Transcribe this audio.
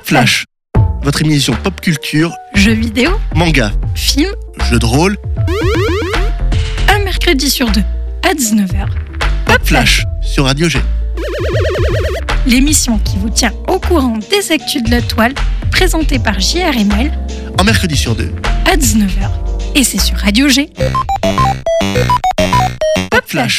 Flash, votre émission pop culture, Jeux vidéo, manga, films, jeux de rôle, un mercredi sur deux, à 19h. Pop Flash sur Radio G. L'émission qui vous tient au courant des actus de la toile, présentée par JRML, Un mercredi sur deux, à 19h. Et c'est sur Radio G. Pop Flash.